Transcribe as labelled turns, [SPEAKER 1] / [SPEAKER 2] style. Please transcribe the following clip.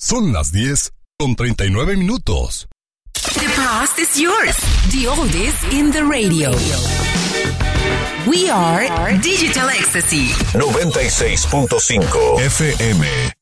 [SPEAKER 1] Son las 10:39.
[SPEAKER 2] The past is yours. The oldies in the radio. We are Digital Ecstasy
[SPEAKER 3] 96.5 FM.